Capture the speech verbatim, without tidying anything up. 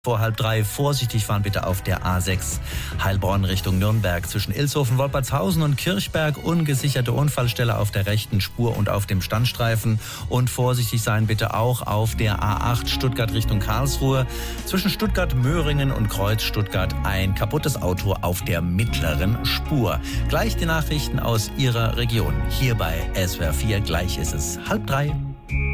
Vor halb drei vorsichtig fahren bitte auf der A sechs Heilbronn Richtung Nürnberg. Zwischen Ilshofen, Wolpertshausen und Kirchberg ungesicherte Unfallstelle auf der rechten Spur und auf dem Standstreifen. Und vorsichtig sein bitte auch auf der A acht Stuttgart Richtung Karlsruhe. Zwischen Stuttgart, Möhringen und Kreuz Stuttgart ein kaputtes Auto auf der mittleren Spur. Gleich die Nachrichten aus Ihrer Region. Hier bei S W R vier. Gleich ist es halb drei.